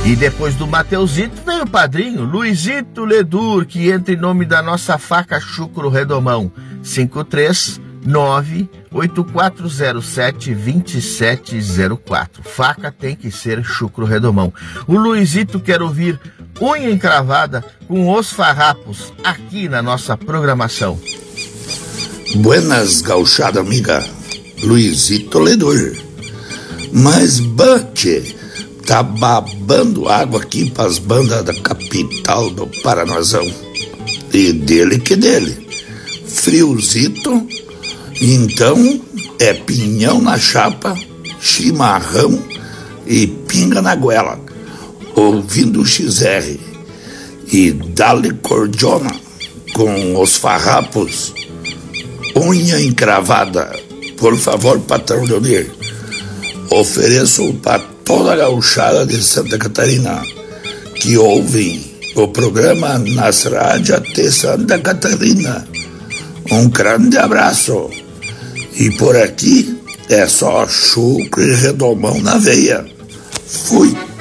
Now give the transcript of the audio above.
E depois do Mateusito vem o padrinho, Luizito Ledur, que entra em nome da nossa faca Chucro Redomão, 539-8407-2704. Faca tem que ser Chucro Redomão. O Luizito quer ouvir Unha Encravada com Os Farrapos, aqui na nossa programação. Buenas, gauchada amiga, Luizito Ledur. Mas, Bate, tá babando água aqui pras bandas da capital do Paranazão. E dele que dele. Friozito, então é pinhão na chapa, chimarrão e pinga na goela. Ouvindo o XR e dale cordiona com Os Farrapos. Unha Encravada, por favor, patrão Leonir. Ofereço para toda a gauchada de Santa Catarina que ouvem o programa nas rádios de Santa Catarina. Um grande abraço. E por aqui é só chucro e redomão na veia. Fui.